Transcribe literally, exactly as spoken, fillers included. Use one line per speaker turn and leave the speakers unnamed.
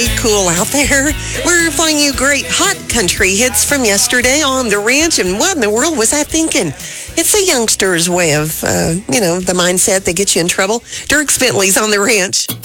Cool out there. We're playing you great hot country hits from yesterday on the ranch. And what in the world was I thinking? It's a youngster's way of, uh, you know, the mindset that gets you in trouble. Dirk Bentley's on the ranch.